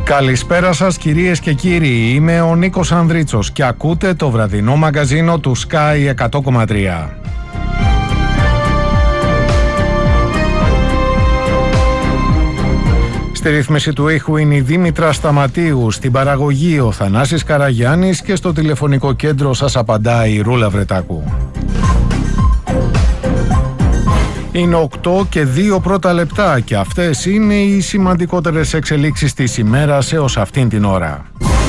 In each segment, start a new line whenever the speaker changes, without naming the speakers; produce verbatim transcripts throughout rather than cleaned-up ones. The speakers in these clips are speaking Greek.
Καλησπέρα σας κυρίες και κύριοι, είμαι ο Νίκος Ανδρίτσος και ακούτε το βραδινό μαγκαζίνο του Sky εκατό κόμμα τρία. Στη ρύθμιση του ήχου είναι η Δήμητρα Σταματίου, στην παραγωγή ο Θανάσης Καραγιάννης και στο τηλεφωνικό κέντρο σας απαντάει η Ρούλα Βρετάκου. Είναι οκτώ και δύο πρώτα λεπτά και αυτές είναι οι σημαντικότερες εξελίξεις της ημέρας έως αυτήν την ώρα.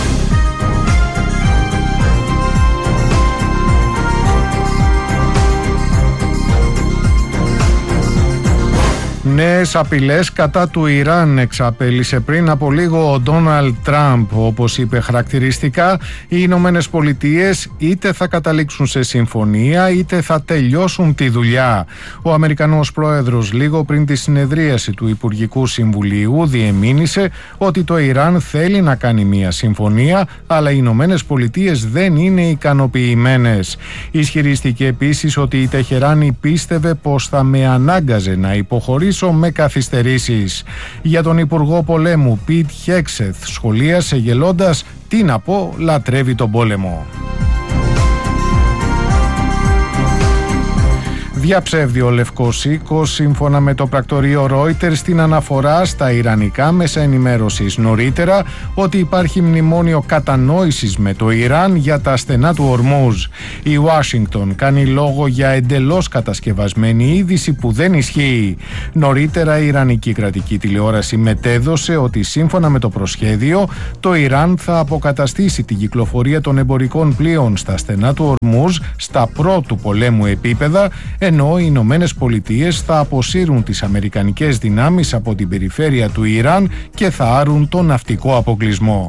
Νέες απειλές κατά του Ιράν εξαπέλυσε πριν από λίγο ο Ντόναλντ Τραμπ. Όπως είπε χαρακτηριστικά, οι Ηνωμένες Πολιτείες είτε θα καταλήξουν σε συμφωνία είτε θα τελειώσουν τη δουλειά. Ο Αμερικανός πρόεδρος λίγο πριν τη συνεδρίαση του Υπουργικού Συμβουλίου διεμήνυσε ότι το Ιράν θέλει να κάνει μια συμφωνία, αλλά οι Ηνωμένες Πολιτείες δεν είναι ικανοποιημένες. Ισχυρίστηκε επίσης ότι η Τεχεράνη πίστευε πως θα με ανάγκαζε να υποχωρήσει με καθυστερήσεις. Για τον Υπουργό Πολέμου Πιτ Χέξεθ σχολίασε γελώντας «Τι να πω, λατρεύει τον πόλεμο». Διαψεύδει ο Λευκός Οίκος, σύμφωνα με το πρακτορείο Reuters, στην αναφορά στα ιρανικά μέσα ενημέρωσης νωρίτερα ότι υπάρχει μνημόνιο κατανόησης με το Ιράν για τα στενά του Ορμούζ. Η Ουάσιγκτον κάνει λόγο για εντελώς κατασκευασμένη είδηση που δεν ισχύει. Νωρίτερα η Ιρανική κρατική τηλεόραση μετέδωσε ότι σύμφωνα με το προσχέδιο το Ιράν θα αποκαταστήσει την κυκλοφορία των εμπορικών πλοίων στα στενά του Ορμούζ στα πρώτου πολέμου επίπεδα, ενώ οι Ηνωμένες Πολιτείες θα αποσύρουν τις αμερικανικές δυνάμεις από την περιφέρεια του Ιράν και θα άρουν τον ναυτικό αποκλεισμό.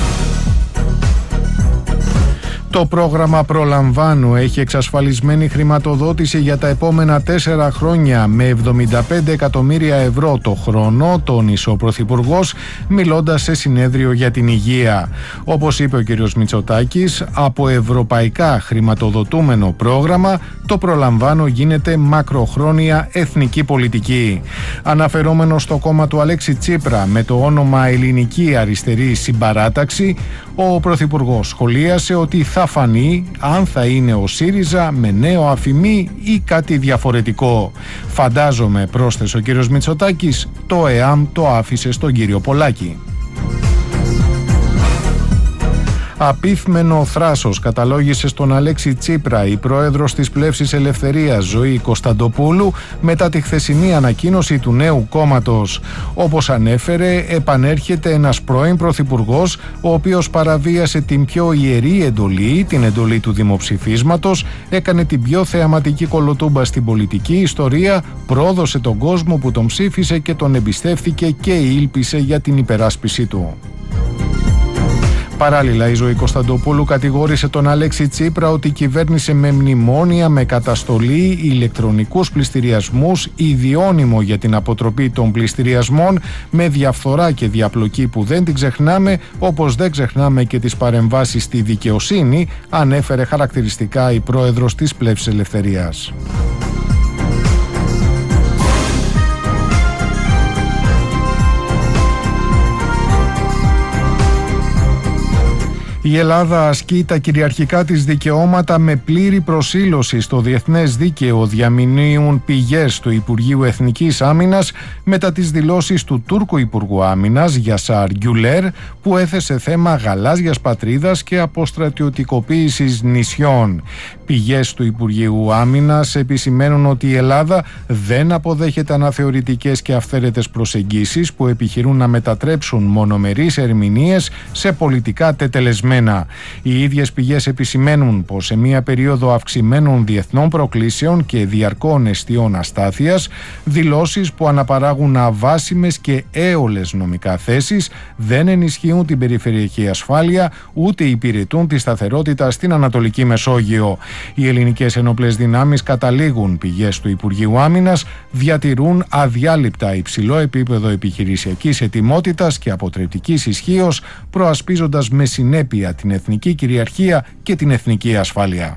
Το πρόγραμμα Προλαμβάνω έχει εξασφαλισμένη χρηματοδότηση για τα επόμενα τέσσερα χρόνια με εβδομήντα πέντε εκατομμύρια ευρώ το χρόνο, τόνισε ο Πρωθυπουργός μιλώντας σε συνέδριο για την υγεία. Όπως είπε ο κ. Μητσοτάκης, από ευρωπαϊκά χρηματοδοτούμενο πρόγραμμα το Προλαμβάνω γίνεται μακροχρόνια εθνική πολιτική. Αναφερόμενο στο κόμμα του Αλέξη Τσίπρα με το όνομα Ελληνική Αριστερή Συμπαράταξη, ο Πρωθυπουργός σχολίασε ότι θα φανεί αν θα είναι ο ΣΥΡΙΖΑ με νέο αφημί ή κάτι διαφορετικό. Φαντάζομαι, πρόσθεσε ο κύριος Μητσοτάκης, το ΕΑΜ το άφησε στον κύριο Πολάκη. Απίθμενο θράσος καταλόγισε στον Αλέξη Τσίπρα η πρόεδρος της Πλεύσης Ελευθερίας Ζωή Κωνσταντοπούλου μετά τη χθεσινή ανακοίνωση του νέου κόμματος. Όπως ανέφερε, επανέρχεται ένας πρώην πρωθυπουργός ο οποίος παραβίασε την πιο ιερή εντολή, την εντολή του δημοψηφίσματος, έκανε την πιο θεαματική κολοτούμπα στην πολιτική ιστορία, πρόδωσε τον κόσμο που τον ψήφισε και τον εμπιστεύθηκε και ήλπισε για την υπεράσπιση του. Παράλληλα, η Ζωή Κωνσταντοπούλου κατηγόρησε τον Αλέξη Τσίπρα ότι κυβέρνησε με μνημόνια, με καταστολή, ηλεκτρονικούς πληστηριασμούς, ιδιώνυμο για την αποτροπή των πληστηριασμών, με διαφθορά και διαπλοκή που δεν την ξεχνάμε, όπως δεν ξεχνάμε και τις παρεμβάσεις στη δικαιοσύνη, ανέφερε χαρακτηριστικά η πρόεδρος της Πλεύσης Ελευθερίας. Η Ελλάδα ασκεί τα κυριαρχικά της δικαιώματα με πλήρη προσήλωση στο διεθνές δίκαιο, διαμηνύουν πηγές του Υπουργείου Εθνικής Άμυνας μετά τις δηλώσεις του Τούρκου Υπουργού Άμυνας Γιασάρ Γκιουλέρ, που έθεσε θέμα γαλάζιας πατρίδας και αποστρατιωτικοποίησης νησιών. Πηγές του Υπουργείου Άμυνας επισημαίνουν ότι η Ελλάδα δεν αποδέχεται αναθεωρητικές και αυθαίρετες προσεγγίσεις που επιχειρούν να μετατρέψουν μονομερείς ερμηνείες σε πολιτικά τετελεσμένα. Οι ίδιες πηγές επισημαίνουν πως σε μια περίοδο αυξημένων διεθνών προκλήσεων και διαρκών εστιών αστάθειας, δηλώσεις που αναπαράγουν αβάσιμες και έολες νομικά θέσεις δεν ενισχύουν την περιφερειακή ασφάλεια ούτε υπηρετούν τη σταθερότητα στην Ανατολική Μεσόγειο. Οι ελληνικές ενόπλες δυνάμεις, καταλήγουν πηγές του Υπουργείου Άμυνας, διατηρούν αδιάλειπτα υψηλό επίπεδο επιχειρησιακής ετοιμότητας και αποτρεπτικής ισχύος, προασπίζοντας με συνέπεια την εθνική κυριαρχία και την εθνική ασφάλεια.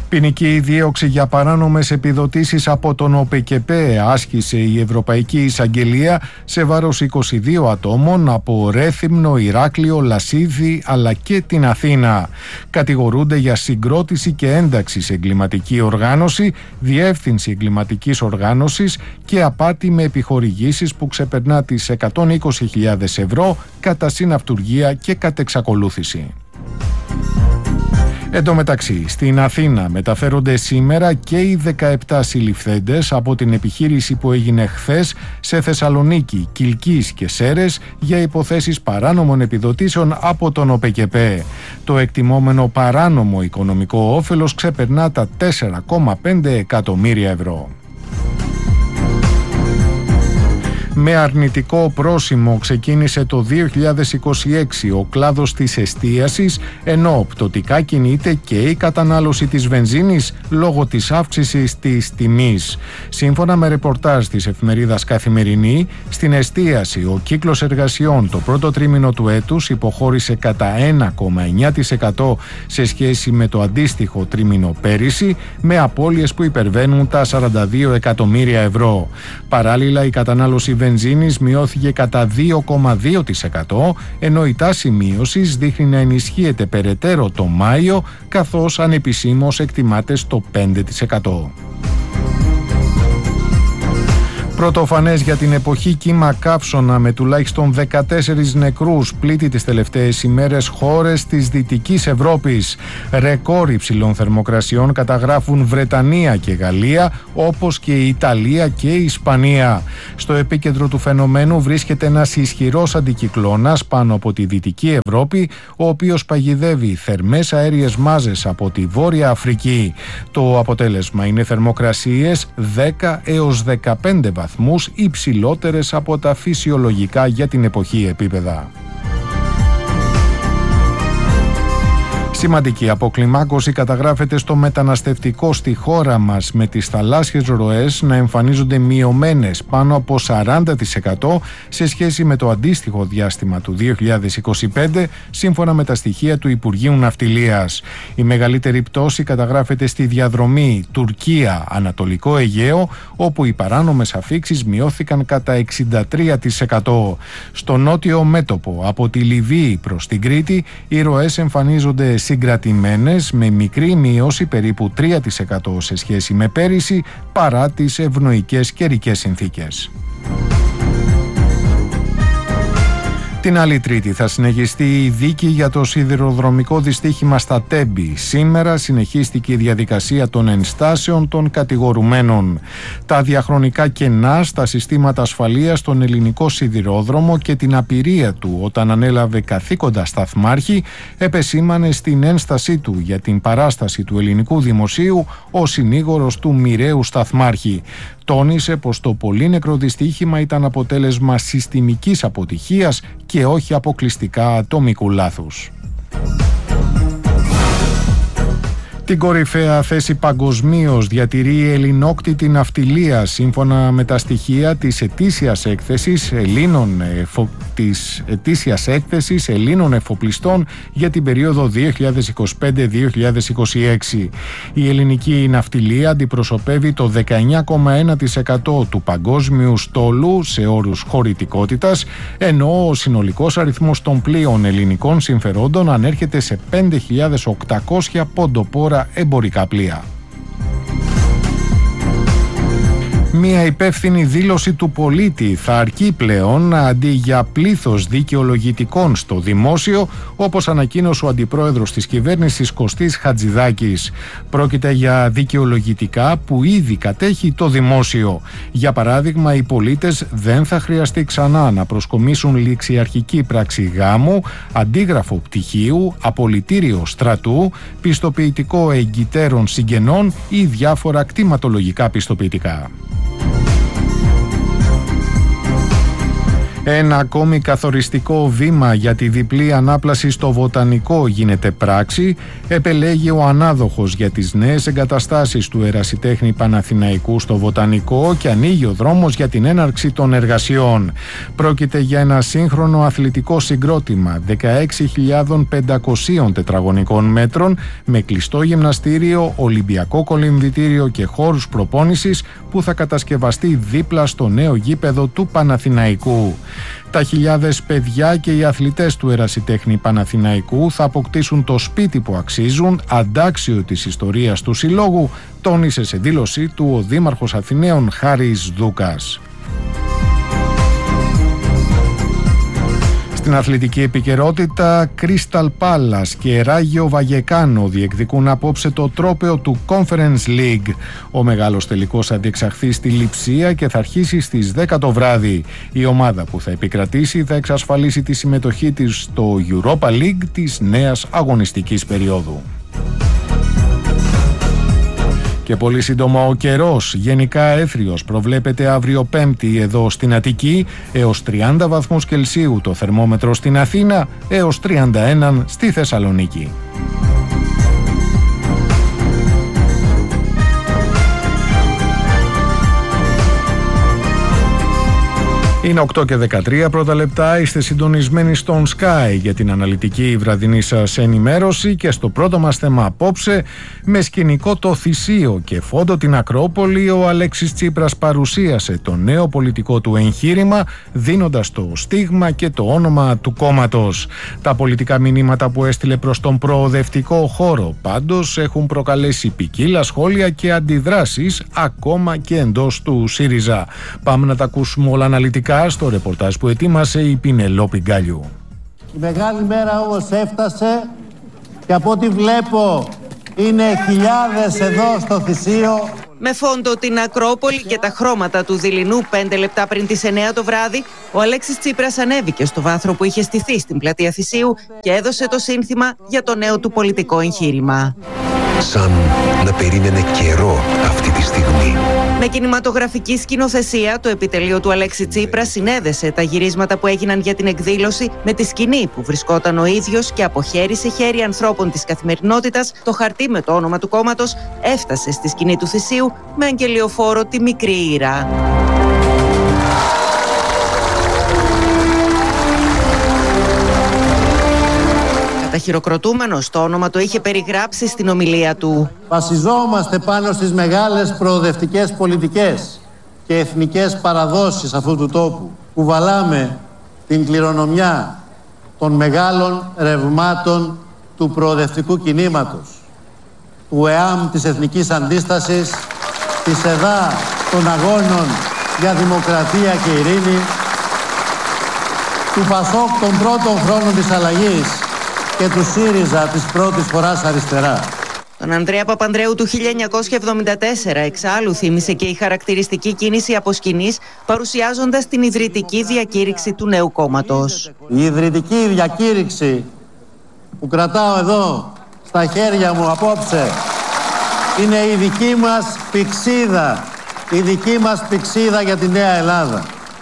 Ποινική δίωξη για παράνομες επιδοτήσεις από τον ΟΠΕΚΕΠΕ άσκησε η Ευρωπαϊκή Εισαγγελία σε βάρος είκοσι δύο ατόμων από Ρέθυμνο, Ηράκλειο, Λασίδη αλλά και την Αθήνα. Κατηγορούνται για συγκρότηση και ένταξη σε εγκληματική οργάνωση, διεύθυνση εγκληματικής οργάνωσης και απάτη με επιχορηγήσεις που ξεπερνά τις εκατόν είκοσι χιλιάδες ευρώ κατά συναυτουργία και κατ' εξακολούθηση. Εν τω μεταξύ, στην Αθήνα μεταφέρονται σήμερα και οι δεκαεπτά συλληφθέντες από την επιχείρηση που έγινε χθες σε Θεσσαλονίκη, Κιλκής και Σέρρες για υποθέσεις παράνομων επιδοτήσεων από τον ΟΠΕΚΕΠΕ. Το εκτιμόμενο παράνομο οικονομικό όφελος ξεπερνά τα τέσσερα κόμμα πέντε εκατομμύρια ευρώ. Με αρνητικό πρόσημο ξεκίνησε το δύο χιλιάδες είκοσι έξι ο κλάδος της εστίασης, ενώ πτωτικά κινείται και η κατανάλωση της βενζίνης λόγω της αύξησης της τιμής. Σύμφωνα με ρεπορτάζ της εφημερίδας Καθημερινή, στην εστίαση ο κύκλος εργασιών το πρώτο τρίμηνο του έτους υποχώρησε κατά ένα κόμμα εννιά τοις εκατό σε σχέση με το αντίστοιχο τρίμηνο πέρυσι, με απώλειες που υπερβαίνουν τα σαράντα δύο εκατομμύρια ευρώ. Παράλληλα, η κατανάλωση βενζίνης μειώθηκε κατά δύο κόμμα δύο τοις εκατό, ενώ η τάση μείωσης δείχνει να ενισχύεται περαιτέρω το Μάιο, καθώς ανεπισήμως εκτιμάται στο πέντε τοις εκατό. Πρωτοφανές για την εποχή κύμα καύσωνα με τουλάχιστον δεκατέσσερις νεκρούς πλήττει τις τελευταίες ημέρες χώρες της Δυτικής Ευρώπης. Ρεκόρ υψηλών θερμοκρασιών καταγράφουν Βρετανία και Γαλλία, όπως και η Ιταλία και η Ισπανία. Στο επίκεντρο του φαινομένου βρίσκεται ένας ισχυρός αντικυκλώνας πάνω από τη Δυτική Ευρώπη, ο οποίος παγιδεύει θερμές αέριες μάζες από τη Βόρεια Αφρική. Το αποτέλεσμα είναι θερμοκρασίες δέκα έως δεκαπέντε βαθμούς υψηλότερες από τα φυσιολογικά για την εποχή επίπεδα. Σημαντική αποκλιμάκωση καταγράφεται στο μεταναστευτικό στη χώρα μας, με τις θαλάσσιες ροές να εμφανίζονται μειωμένες πάνω από σαράντα τοις εκατό σε σχέση με το αντίστοιχο διάστημα του δύο χιλιάδες είκοσι πέντε, σύμφωνα με τα στοιχεία του Υπουργείου Ναυτιλίας. Η μεγαλύτερη πτώση καταγράφεται στη διαδρομή Τουρκία-Ανατολικό Αιγαίο, όπου οι παράνομες αφίξεις μειώθηκαν κατά εξήντα τρία τοις εκατό. Στο νότιο μέτωπο, από τη Λιβύη προς την Κρήτη, οι ροές εμφανίζονται συγκρατημένες, με μικρή μείωση περίπου τρία τοις εκατό σε σχέση με πέρυσι, παρά τις ευνοϊκές καιρικές συνθήκες. Την άλλη Τρίτη θα συνεχιστεί η δίκη για το σιδηροδρομικό δυστύχημα στα Τέμπη. Σήμερα συνεχίστηκε η διαδικασία των ενστάσεων των κατηγορουμένων. Τα διαχρονικά κενά στα συστήματα ασφαλείας στον ελληνικό σιδηρόδρομο και την απειρία του όταν ανέλαβε καθήκοντα σταθμάρχη επεσήμανε στην ένστασή του για την παράσταση του ελληνικού δημοσίου ο συνήγορος του μοιραίου σταθμάρχη. Τόνισε πως το πολύνεκρο δυστύχημα ήταν αποτέλεσμα συστημικής αποτυχίας και όχι αποκλειστικά ατομικού λάθους. Την κορυφαία θέση παγκοσμίως διατηρεί η ελληνόκτητη ναυτιλία, σύμφωνα με τα στοιχεία της ετήσιας έκθεσης Ελλήνων, εφο... της ετήσιας έκθεσης Ελλήνων εφοπλιστών για την περίοδο δύο χιλιάδες είκοσι πέντε με δύο χιλιάδες είκοσι έξι. Η ελληνική ναυτιλία αντιπροσωπεύει το δεκαεννιά κόμμα ένα τοις εκατό του παγκόσμιου στόλου σε όρους χωρητικότητας, ενώ ο συνολικός αριθμός των πλοίων ελληνικών συμφερόντων ανέρχεται σε πέντε χιλιάδες οκτακόσια ποντοπόρα εμπορικά πλοία. Μία υπεύθυνη δήλωση του πολίτη θα αρκεί πλέον αντί για πλήθος δικαιολογητικών στο δημόσιο, όπως ανακοίνωσε ο αντιπρόεδρος της κυβέρνησης Κωστής Χατζηδάκης. Πρόκειται για δικαιολογητικά που ήδη κατέχει το δημόσιο. Για παράδειγμα, οι πολίτες δεν θα χρειαστεί ξανά να προσκομίσουν ληξιαρχική πράξη γάμου, αντίγραφο πτυχίου, απολυτήριο στρατού, πιστοποιητικό εγκυτέρων συγγενών ή διάφορα κτηματολογικά πιστοποιητικά. Ένα ακόμη καθοριστικό βήμα για τη διπλή ανάπλαση στο Βοτανικό γίνεται πράξη. Επελέγει ο ανάδοχος για τις νέες εγκαταστάσεις του Ερασιτέχνη Παναθηναϊκού στο Βοτανικό και ανοίγει ο δρόμος για την έναρξη των εργασιών. Πρόκειται για ένα σύγχρονο αθλητικό συγκρότημα δεκαέξι χιλιάδες πεντακόσια τετραγωνικών μέτρων με κλειστό γυμναστήριο, ολυμπιακό κολυμβητήριο και χώρους προπόνησης που θα κατασκευαστεί δίπλα στο νέο γήπεδο του Παναθηναϊκού. Τα χιλιάδες παιδιά και οι αθλητές του Ερασιτέχνη Παναθηναϊκού θα αποκτήσουν το σπίτι που αξίζουν, αντάξιο της ιστορίας του συλλόγου, τόνισε σε δήλωσή του ο Δήμαρχος Αθηναίων Χάρης Δούκας. Στην αθλητική επικαιρότητα, Crystal Palace και Ράγιο Βαγεκάνο διεκδικούν απόψε το τρόπαιο του Conference League. Ο μεγάλος τελικός θα διεξαχθεί στη Λειψία και θα αρχίσει στις δέκα το βράδυ. Η ομάδα που θα επικρατήσει θα εξασφαλίσει τη συμμετοχή της στο Europa League της νέας αγωνιστικής περίοδου. Και πολύ σύντομα ο καιρός, γενικά έθριος, προβλέπεται αύριο Πέμπτη εδώ στην Αττική, έως τριάντα βαθμούς Κελσίου το θερμόμετρο στην Αθήνα, έως τριάντα ένα στη Θεσσαλονίκη. Είναι οκτώ και δεκατρία πρώτα λεπτά, είστε συντονισμένοι στον Sky για την αναλυτική βραδινή σας ενημέρωση και στο πρώτο μας θέμα απόψε, με σκηνικό το Θησίο και φόντο την Ακρόπολη, ο Αλέξης Τσίπρας παρουσίασε το νέο πολιτικό του εγχείρημα, δίνοντας το στίγμα και το όνομα του κόμματος. Τα πολιτικά μηνύματα που έστειλε προς τον προοδευτικό χώρο πάντως έχουν προκαλέσει ποικίλα σχόλια και αντιδράσεις ακόμα και εντός του ΣΥΡΙΖΑ. Πάμε να τα ακούσουμε όλα αναλυτικά στο ρεπορτάζ που ετοίμασε η Πινελόπη Γκάλιου.
Η μεγάλη μέρα όμως έφτασε και από ό,τι βλέπω είναι χιλιάδες εδώ στο Θησίο.
Με φόντο την Ακρόπολη και τα χρώματα του δειλινού πέντε λεπτά πριν τις εννέα το βράδυ, ο Αλέξης Τσίπρας ανέβηκε στο βάθρο που είχε στηθεί στην πλατεία Θησίου και έδωσε το σύνθημα για το νέο του πολιτικό εγχείρημα.
Σαν να περίμενε καιρό αυτή τη στιγμή.
Με κινηματογραφική σκηνοθεσία, το επιτελείο του Αλέξη Τσίπρα συνέδεσε τα γυρίσματα που έγιναν για την εκδήλωση με τη σκηνή που βρισκόταν ο ίδιος και από χέρι σε χέρι ανθρώπων της καθημερινότητας, το χαρτί με το όνομα του κόμματος έφτασε στη σκηνή του Θησίου με αγγελιοφόρο τη μικρή Ήρα. Χειροκροτούμενος, το όνομα το είχε περιγράψει στην ομιλία του.
Βασιζόμαστε πάνω στις μεγάλες προοδευτικές πολιτικές και εθνικές παραδόσεις αυτού του τόπου, που βαλάμε την κληρονομιά των μεγάλων ρευμάτων του προοδευτικού κινήματος, του ΕΑΜ της Εθνικής Αντίστασης, της ΕΔΑ των Αγώνων για Δημοκρατία και Ειρήνη, του ΠΑΣΟΚ των πρώτων χρόνων της αλλαγής και του ΣΥΡΙΖΑ της πρώτης φοράς αριστερά.
Τον Ανδρέα Παπανδρέου του χίλια εννιακόσια εβδομήντα τέσσερα εξάλλου θύμισε και η χαρακτηριστική κίνηση από σκηνής, παρουσιάζοντας την ιδρυτική διακήρυξη του νέου κόμματος.
Η ιδρυτική διακήρυξη που κρατάω εδώ στα χέρια μου απόψε είναι η δική μας πηξίδα, η δική μας πηξίδα για τη νέα Ελλάδα.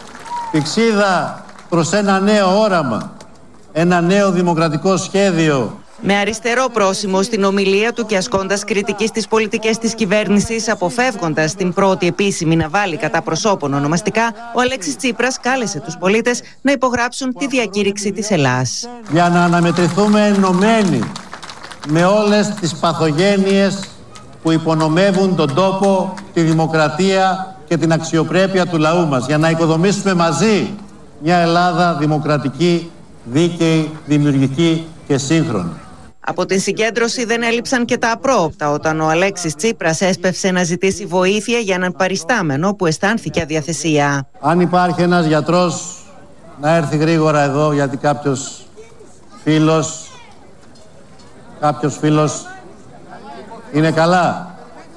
Πηξίδα προς ένα νέο όραμα, ένα νέο δημοκρατικό σχέδιο.
Με αριστερό πρόσημο στην ομιλία του και ασκώντας κριτική στις πολιτικές της κυβέρνησης, αποφεύγοντας την πρώτη επίσημη να βάλει κατά προσώπων ονομαστικά, ο Αλέξης Τσίπρας κάλεσε τους πολίτες να υπογράψουν τη διακήρυξη της Ελλάς.
Για να αναμετρηθούμε ενωμένοι με όλες τις παθογένειες που υπονομεύουν τον τόπο, τη δημοκρατία και την αξιοπρέπεια του λαού μας. Για να οικοδομήσουμε μαζί μια Ελλάδα δημοκρατική, δίκαιη, δημιουργική και σύγχρονη.
Από την συγκέντρωση δεν έλειψαν και τα απρόοπτα όταν ο Αλέξης Τσίπρας έσπευσε να ζητήσει βοήθεια για έναν παριστάμενο που αισθάνθηκε αδιαθεσία.
Αν υπάρχει ένας γιατρός να έρθει γρήγορα εδώ, γιατί κάποιος φίλος, κάποιος φίλος είναι καλά.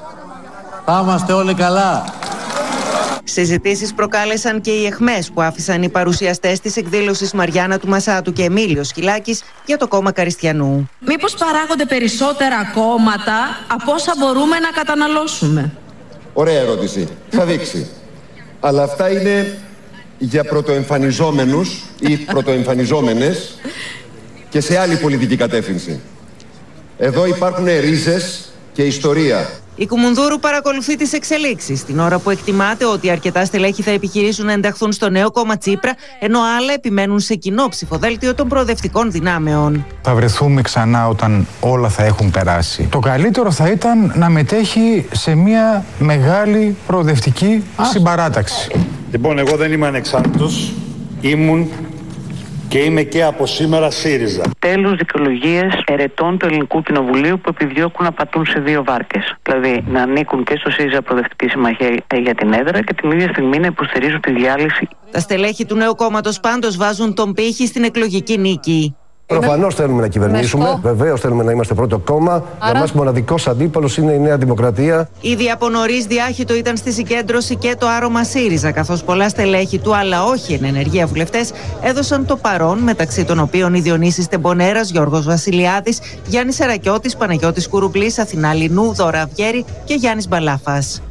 Θα είμαστε όλοι καλά.
Συζητήσεις προκάλεσαν και οι αιχμές που άφησαν οι παρουσιαστές της εκδήλωσης Μαριάννα του Μασάτου και Εμίλιος Σκυλάκης για το κόμμα Καριστιανού.
Μήπως παράγονται περισσότερα κόμματα από όσα μπορούμε να καταναλώσουμε?
Ωραία ερώτηση. Θα δείξει. Αλλά αυτά είναι για πρωτοεμφανιζόμενους ή πρωτοεμφανιζόμενες και σε άλλη πολιτική κατεύθυνση. Εδώ υπάρχουν ρίζες και ιστορία.
Η Κουμουνδούρου παρακολουθεί τις εξελίξεις την ώρα που εκτιμάται ότι αρκετά στελέχη θα επιχειρήσουν να ενταχθούν στο νέο κόμμα Τσίπρα, ενώ άλλα επιμένουν σε κοινό ψηφοδέλτιο των προοδευτικών δυνάμεων.
Θα βρεθούμε ξανά όταν όλα θα έχουν περάσει. Το καλύτερο θα ήταν να μετέχει σε μια μεγάλη προοδευτική Α. συμπαράταξη.
Λοιπόν, εγώ δεν είμαι ανεξάρτητος, ήμουν και είμαι και από σήμερα ΣΥΡΙΖΑ.
Τέλος δικαιολογίες ερετών του Ελληνικού Κοινοβουλίου που επιδιώκουν να πατούν σε δύο βάρκες. Δηλαδή να ανήκουν και στο ΣΥΡΙΖΑ Προοδευτική Συμμαχία για την έδρα και την ίδια στιγμή να υποστηρίζουν τη διάλυση.
Τα στελέχη του νέου κόμματος πάντως βάζουν τον πύχη στην εκλογική νίκη.
Προφανώς θέλουμε να κυβερνήσουμε. Βεβαίως θέλουμε να είμαστε πρώτο κόμμα. Άρα... Για μας μοναδικός αντίπαλος είναι η Νέα Δημοκρατία.
Ήδη από νωρίς διάχυτο ήταν στη συγκέντρωση και το άρωμα ΣΥΡΙΖΑ, καθώς πολλά στελέχη του, αλλά όχι εν ενεργεία βουλευτές, έδωσαν το παρόν, μεταξύ των οποίων οι Διονύσης Τεμπονέρας, Γιώργος Βασιλιάδης, Γιάννης Σερακιώτης, Παναγιώτης Κουρουμπλής, Αθηνά Λινού, Δώρα Αυγέρη και Γιάννης Μπαλάφας.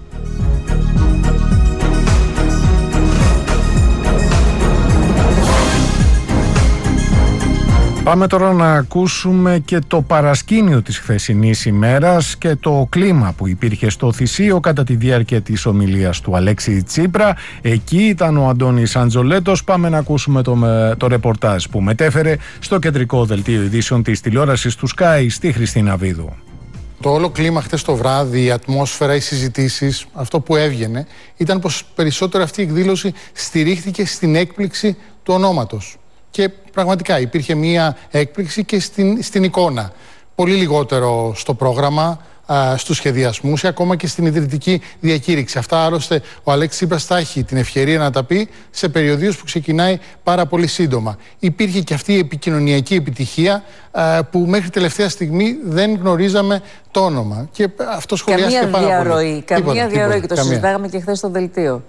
Πάμε τώρα να ακούσουμε και το παρασκήνιο της χθεσινής ημέρας και το κλίμα που υπήρχε στο Θησίο κατά τη διάρκεια της ομιλίας του Αλέξη Τσίπρα. Εκεί ήταν ο Αντώνης Αντζολέτος. Πάμε να ακούσουμε το, το ρεπορτάζ που μετέφερε στο κεντρικό δελτίο ειδήσεων της τηλεόρασης του Sky στη Χριστίνα Βίδου.
Το όλο κλίμα χτες το βράδυ, η ατμόσφαιρα, οι συζητήσεις, αυτό που έβγαινε ήταν πως περισσότερο αυτή η εκδήλωση στηρίχθηκε στην έκπληξη του ονόματος. Και πραγματικά υπήρχε μία έκπληξη και στην, στην εικόνα. Πολύ λιγότερο στο πρόγραμμα, α, στους σχεδιασμούς ή ακόμα και στην ιδρυτική διακήρυξη. Αυτά άλλωστε ο Αλέξης Τσίπρας θα έχει την ευκαιρία να τα πει σε περιοδίους που ξεκινάει πάρα πολύ σύντομα. Υπήρχε και αυτή η επικοινωνιακή επιτυχία α, που μέχρι τελευταία στιγμή δεν γνωρίζαμε το όνομα. Και αυτό σχολιάστηκε πάρα
διαρροή,
πολύ.
Καμία
τίποτα,
διαρροή
τίποτα,
και το
καμία.
συζητάγαμε και χθες στο δελτίο.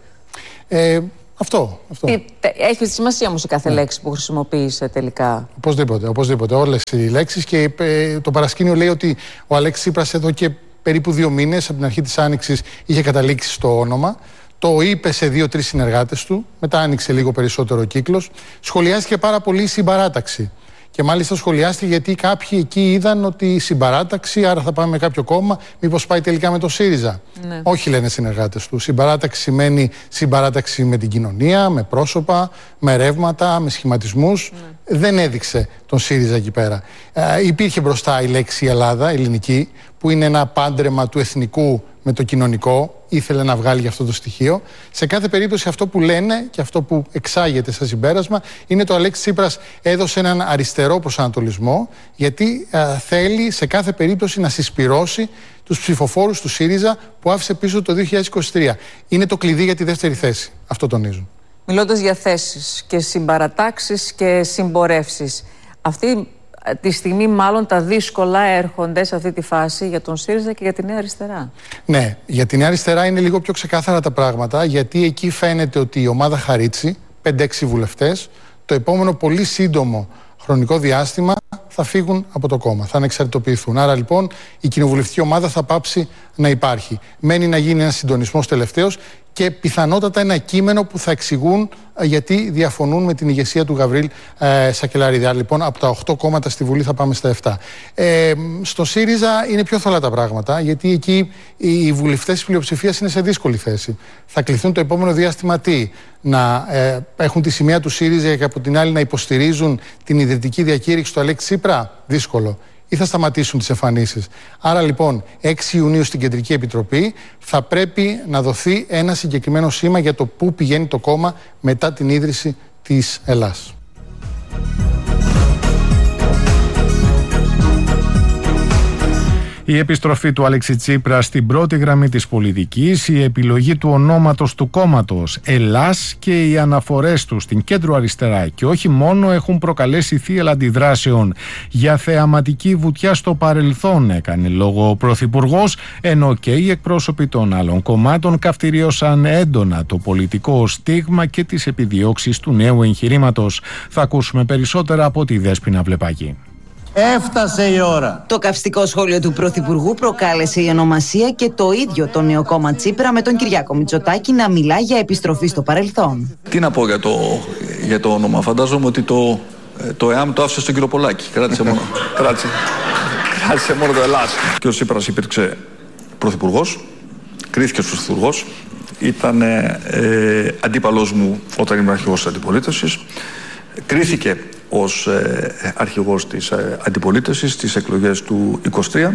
Ε, Αυτό, αυτό.
Έχει σημασία όμως η κάθε ναι. λέξη που χρησιμοποίησε τελικά.
Οπωσδήποτε, οπωσδήποτε. Όλες οι λέξεις. Και ε, το παρασκήνιο λέει ότι ο Αλέξης Τσίπρας εδώ και περίπου δύο μήνες από την αρχή της Άνοιξης είχε καταλήξει στο όνομα. Το είπε σε δύο-τρεις συνεργάτες του. Μετά άνοιξε λίγο περισσότερο ο κύκλος. Σχολιάστηκε πάρα πολύ η συμπαράταξη. Και μάλιστα σχολιάστηκε γιατί κάποιοι εκεί είδαν ότι η συμπαράταξη, άρα θα πάμε με κάποιο κόμμα, μήπως πάει τελικά με το ΣΥΡΙΖΑ. Ναι. Όχι, λένε συνεργάτες του. Συμπαράταξη σημαίνει συμπαράταξη με την κοινωνία, με πρόσωπα, με ρεύματα, με σχηματισμούς. Ναι. Δεν έδειξε τον ΣΥΡΙΖΑ εκεί πέρα. Ε, υπήρχε μπροστά η λέξη Ελλάδα, ελληνική, που είναι ένα πάντρεμα του εθνικού με το κοινωνικό. Ήθελε να βγάλει για αυτό το στοιχείο. Σε κάθε περίπτωση αυτό που λένε και αυτό που εξάγεται σε συμπέρασμα είναι το Αλέξης Τσίπρας έδωσε έναν αριστερό προσανατολισμό, γιατί α, θέλει σε κάθε περίπτωση να συσπυρώσει τους ψηφοφόρους του ΣΥΡΙΖΑ που άφησε πίσω το δύο χιλιάδες είκοσι τρία. Είναι το κλειδί για τη δεύτερη θέση. Αυτό τονίζουν.
Μιλώντας για θέσεις και συμπαρατάξεις και συμπορεύσεις, αυτή τη στιγμή μάλλον τα δύσκολα έρχονται σε αυτή τη φάση για τον ΣΥΡΙΖΑ και για τη Νέα Αριστερά.
Ναι, για τη Νέα Αριστερά είναι λίγο πιο ξεκάθαρα τα πράγματα, γιατί εκεί φαίνεται ότι η ομάδα Χαρίτση, πέντε έξι βουλευτές, το επόμενο πολύ σύντομο χρονικό διάστημα θα φύγουν από το κόμμα, θα ανεξαρτητοποιηθούν. Άρα λοιπόν η κοινοβουλευτική ομάδα θα πάψει να υπάρχει. Μένει να γίνει ένας συντονισμός τελευταίος και πιθανότατα ένα κείμενο που θα εξηγούν γιατί διαφωνούν με την ηγεσία του Γαβρίλ ε, Σακελαρίδη. Άρα λοιπόν από τα οκτώ κόμματα στη Βουλή θα πάμε στα επτά. Ε, στο ΣΥΡΙΖΑ είναι πιο θολά τα πράγματα, γιατί εκεί οι βουλευτές της πλειοψηφίας είναι σε δύσκολη θέση. Θα κληθούν το επόμενο διάστημα τι, να ε, έχουν τη σημαία του ΣΥΡΙΖΑ και από την άλλη να υποστηρίζουν την ιδρυτική διακήρυξη του Αλέξη Τσίπρα. Δύσκολο. Ή θα σταματήσουν τις εμφανίσεις. Άρα λοιπόν έξι Ιουνίου στην Κεντρική Επιτροπή θα πρέπει να δοθεί ένα συγκεκριμένο σήμα για το πού πηγαίνει το κόμμα μετά την ίδρυση της Ελλάς.
Η επιστροφή του Αλέξη Τσίπρα στην πρώτη γραμμή της πολιτικής, η επιλογή του ονόματος του κόμματος Ελλάς και οι αναφορές του στην κέντρο αριστερά και όχι μόνο έχουν προκαλέσει θύελλα αντιδράσεων. Για θεαματική βουτιά στο παρελθόν έκανε λόγο ο Πρωθυπουργός, ενώ και οι εκπρόσωποι των άλλων κομμάτων καυτηρίωσαν έντονα το πολιτικό στίγμα και τις επιδιώξεις του νέου εγχειρήματος. Θα ακούσουμε περισσότερα από τη Δέσποινα Βλεπάκη.
Έφτασε η ώρα.
Το καυστικό σχόλιο του Πρωθυπουργού προκάλεσε η ονομασία και το ίδιο το νέο κόμμα Τσίπρα, με τον Κυριάκο Μητσοτάκη να μιλά για επιστροφή στο παρελθόν.
Τι να πω για το, για το όνομα. Φαντάζομαι ότι το, το ΕΑΜ το άφησε στον κύριο Πολάκη. Κράτησε μόνο, κράτησε, κράτησε μόνο το Ελλάς. Και ο Τσίπρας υπήρξε πρωθυπουργός, κρίθηκε ως πρωθυπουργός. Ήταν ε, αντίπαλος μου όταν ήμουν αρχηγός της αντιπολίτευσης. Κρίθηκε ως ε, αρχηγός της ε, αντιπολίτευσης στις εκλογές του είκοσι τρία.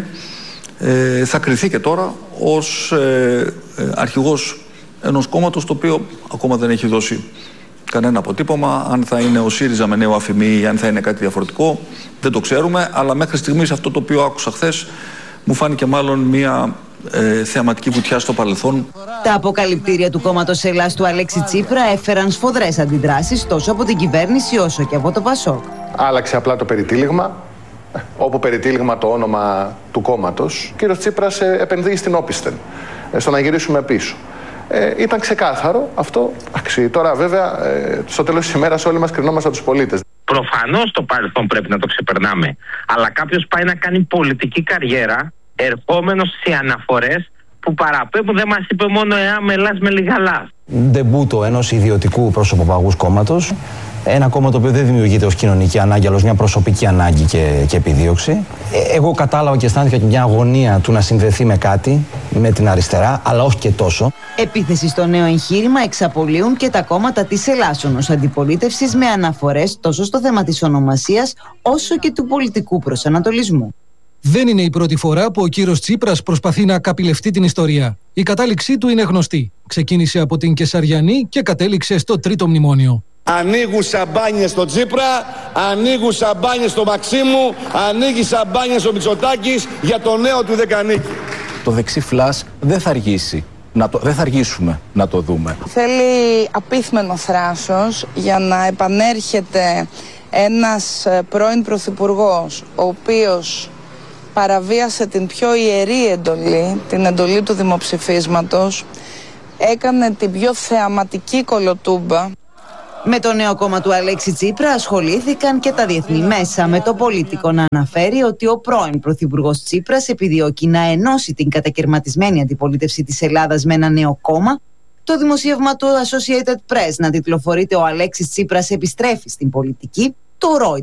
Ε, θα κριθεί και τώρα ως ε, ε, αρχηγός ενός κόμματος το οποίο ακόμα δεν έχει δώσει κανένα αποτύπωμα. Αν θα είναι ο ΣΥΡΙΖΑ με νέο αφημί ή αν θα είναι κάτι διαφορετικό, δεν το ξέρουμε. Αλλά μέχρι στιγμής αυτό το οποίο άκουσα χθες μου φάνηκε μάλλον μια ε, θεαματική βουτιά στο παρελθόν.
Τα αποκαλυπτήρια του κόμματος Ελλάς του Αλέξη Τσίπρα έφεραν σφοδρές αντιδράσεις τόσο από την κυβέρνηση όσο και από το ΠΑΣΟΚ.
Άλλαξε απλά το περιτύλιγμα, όπου περιτύλιγμα το όνομα του κόμματος. Ο κύριος Τσίπρας επενδύει στην όπισθεν, στο να γυρίσουμε πίσω. Ε, ήταν ξεκάθαρο αυτό. Άξι, τώρα βέβαια, ε, στο τέλος της ημέρας όλοι μας κρινόμαστε τους πολίτες.
Προφανώς το παρελθόν πρέπει να το ξεπερνάμε. Αλλά κάποιος πάει να κάνει πολιτική καριέρα ερχόμενος σε αναφορές που παραπέμπουν, δεν μας είπε μόνο ΕΑΜ Ελλάς με λιγαλά.
Ντεμπούτο ενός ιδιωτικού πρόσωποπαγούς κόμματος. Ένα κόμμα το οποίο δεν δημιουργείται ως κοινωνική ανάγκη, αλλά ως μια προσωπική ανάγκη και, και επιδίωξη. Ε, εγώ κατάλαβα και αισθάνθηκα και μια αγωνία του να συνδεθεί με κάτι, με την αριστερά, αλλά όχι και τόσο.
Επίθεση στο νέο εγχείρημα εξαπολύουν και τα κόμματα της Ελλάσσονος αντιπολίτευσης, με αναφορές τόσο στο θέμα της ονομασίας όσο και του πολιτικού προσανατολισμού.
Δεν είναι η πρώτη φορά που ο κύριος Τσίπρας προσπαθεί να καπηλευτεί την ιστορία. Η κατάληξή του είναι γνωστή. Ξεκίνησε από την Κεσαριανή και κατέληξε στο Τρίτο Μνημόνιο.
Ανοίγουν σαμπάνιες στο Τσίπρα, ανοίγουν σαμπάνιες στο Μαξίμου, ανοίγει σαμπάνιες ο Μητσοτάκης για το νέο του Δεκανίκη.
Το δεξί φλας δεν θα αργήσει. Να το, δεν θα αργήσουμε να το δούμε.
Θέλει απίθμενο θράσος για να επανέρχεται ένας πρώην πρωθυπουργός, ο οποίος παραβίασε την πιο ιερή εντολή, την εντολή του δημοψηφίσματος, έκανε την πιο θεαματική κολοτούμπα.
Με το νέο κόμμα του Αλέξη Τσίπρα ασχολήθηκαν και τα διεθνή μέσα, με το Πολίτικο να αναφέρει ότι ο πρώην πρωθυπουργός Τσίπρας επιδιώκει να ενώσει την κατακερματισμένη αντιπολίτευση της Ελλάδας με ένα νέο κόμμα. Το δημοσίευμα του Associated Press να τιτλοφορείται «Ο Αλέξης Τσίπρας επιστρέφει στην πολιτική». Το Reuters